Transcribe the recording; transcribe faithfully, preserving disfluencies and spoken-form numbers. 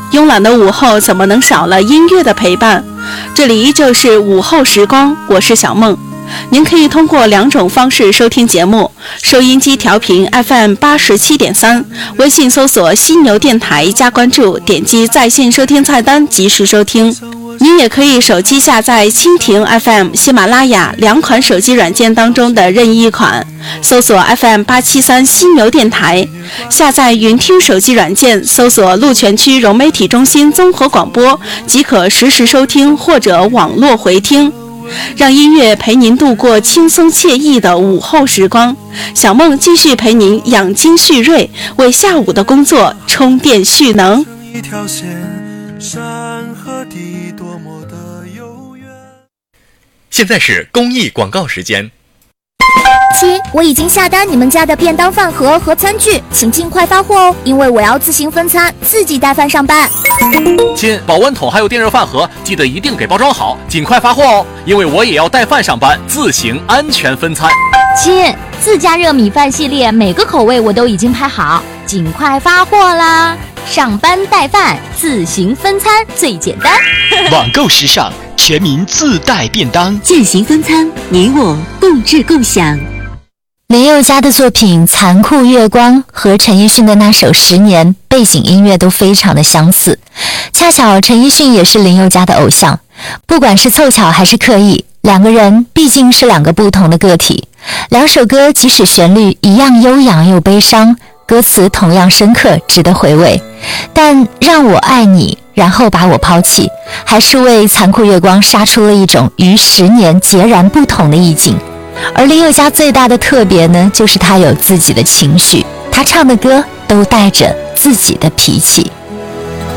慵懒的午后怎么能少了音乐的陪伴？这里依旧是午后时光，我是小梦。您可以通过两种方式收听节目：收音机调频 F M 八十七点三，微信搜索犀牛电台加关注，点击在线收听菜单及时收听。您也可以手机下载蜻蜓 F M、喜马拉雅两款手机软件当中的任意一款，搜索 F M 八七三犀牛电台，下载云听手机软件，搜索鹿泉区融媒体中心综合广播，即可实时收听或者网络回听。让音乐陪您度过轻松惬意的午后时光，小梦继续陪您养精蓄锐，为下午的工作充电蓄能。一条线，山和地多么的悠远。现在是公益广告时间。 亲，我已经下单你们家的便当饭盒和餐具，请尽快发货哦，因为我要自行分餐，自己带饭上班。 亲，保温桶还有电热饭盒，记得一定给包装好，尽快发货哦，因为我也要带饭上班，自行安全分餐。 亲，自加热米饭系列每个口味我都已经拍好，尽快发货啦！上班带饭，自行分餐最简单。 网购时尚，全民自带便当， 践行分餐，你我共治共享。 林宥嘉的作品《残酷月光》和陈奕迅的那首《十年》背景音乐都非常的相似，恰巧陈奕迅也是林宥嘉的偶像，不管是凑巧还是刻意，两个人毕竟是两个不同的个体。两首歌即使旋律一样悠扬又悲伤，歌词同样深刻值得回味，但让我爱你然后把我抛弃，还是为残酷月光杀出了一种与十年截然不同的意境。而林宥嘉最大的特别呢，就是他有自己的情绪，他唱的歌都带着自己的脾气。